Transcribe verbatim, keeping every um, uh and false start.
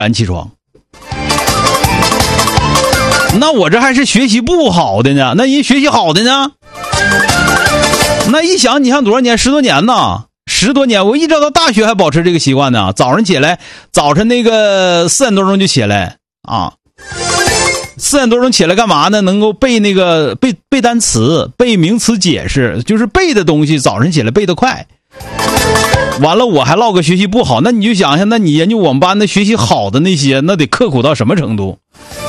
然起床。那我这还是学习不好的呢，那人学习好的呢？那一想，你看多少年，十多年呢，十多年，我一直到大学还保持这个习惯呢。早上起来，早晨那个四点多钟就起来啊，四点多钟起来干嘛呢？能够背那个背背单词，背名词解释，就是背的东西，早晨起来背得快。完了，我还落个学习不好，那你就想想，那你研究我们班的学习好的那些，那得刻苦到什么程度？